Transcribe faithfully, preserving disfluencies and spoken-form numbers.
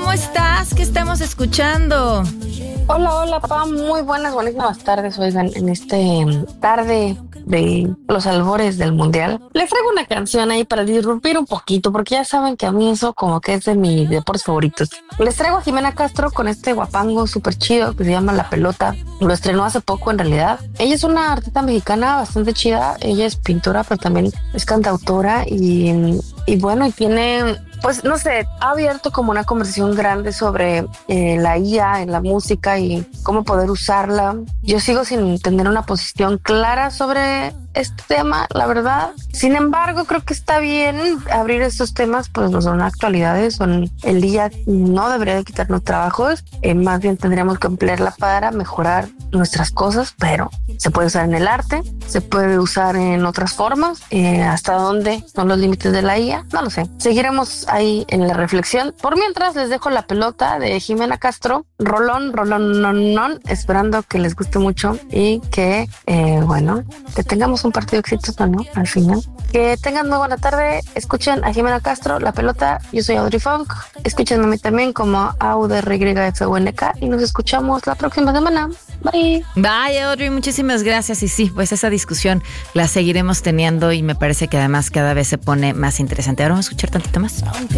¿cómo estás? ¿Qué estamos escuchando? Hola, hola, Pam. Muy buenas, buenísimas tardes. Oigan, en este tarde de los albores del mundial, les traigo una canción ahí para disrumpir un poquito, porque ya saben que a mí eso como que es de mis deportes favoritos. Les traigo a Jimena Castro con este guapango súper chido que se llama La Pelota. Lo estrenó hace poco en realidad. Ella es una artista mexicana bastante chida. Ella es pintora, pero también es cantautora y, y bueno, y tiene... Pues no sé, ha abierto como una conversación grande sobre eh, la I A en la música y cómo poder usarla. Yo sigo sin tener una posición clara sobre este tema, la verdad. Sin embargo, creo que está bien abrir estos temas, pues no son actualidades, son el día, no debería de quitarnos trabajos, eh, más bien tendríamos que emplearla para mejorar nuestras cosas, pero se puede usar en el arte, se puede usar en otras formas. Eh, ¿hasta dónde son los límites de la I A? No lo sé. Seguiremos ahí en la reflexión. Por mientras les dejo La Pelota de Jimena Castro, rolón, rolón, non, non, esperando que les guste mucho y que, eh, bueno, que tengamos un partido exitoso, ¿no? Al final. Que tengan muy buena tarde. Escuchen a Jimena Castro, La Pelota. Yo soy Audrey Funk. Escúchenme a mí también como A U D R Y F U N K y nos escuchamos la próxima semana. Bye. Bye, Audrey, muchísimas gracias. Y sí, pues esa discusión la seguiremos teniendo y me parece que además cada vez se pone más interesante. Ahora vamos a escuchar tantito más.